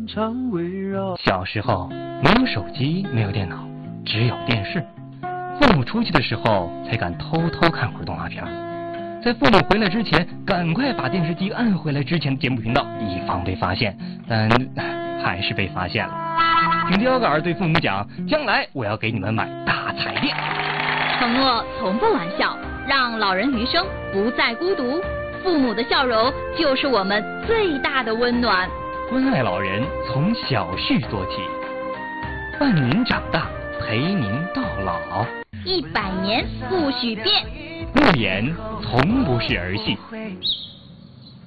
小时候没有手机，没有电脑，只有电视。父母出去的时候才敢偷偷看会儿动画片，在父母回来之前赶快把电视机按回来之前的节目频道，以防被发现，但还是被发现了。凭标杆对父母讲，将来我要给你们买大彩电。 承诺从不玩笑，让老人余生不再孤独。父母的笑容就是我们最大的温暖。 关爱老人从小事做起，伴您长大，陪您到老。 100年不许变， 不言从不是儿戏。